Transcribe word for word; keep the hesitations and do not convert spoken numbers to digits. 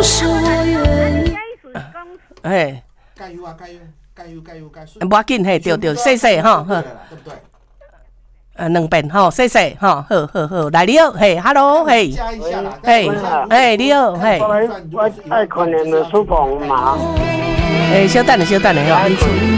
是我愿。 嘿， 加油啊！加油！加油！加油！加油！ 无要紧，嘿，对对，谢谢哈，好， 对不对？ 呃，两遍吼，谢谢哈，好好好，来你好，嘿 ，hello， 嘿， 加一下啦， 嘿，嘿，你好，嘿， 我我爱看你们书房嘛。 诶，稍等下，稍等下吼。